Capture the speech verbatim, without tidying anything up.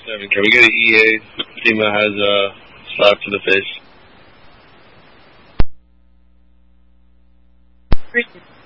seven, can we get an E A? FEMA has a slap to the face.